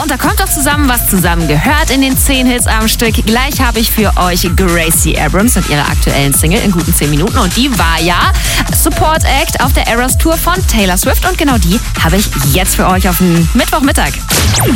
und da kommt doch zusammen, was zusammen gehört in den 10 Hits am Stück. Gleich habe ich für euch Gracie Abrams mit ihrer aktuellen Single in guten 10 Minuten. Und die war ja Support Act auf der Eras Tour von Taylor Swift. Und genau die habe ich jetzt für euch auf den Mittwochmittag.